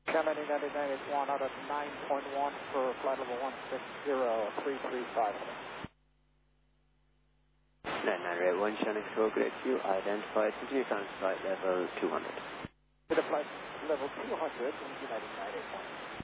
Cayman United 981 out of 9.1 for flight level 160-335. 981 Shannon Explore, grade Q, identified, continue climb flight level 200. To the flight level 200, United 981.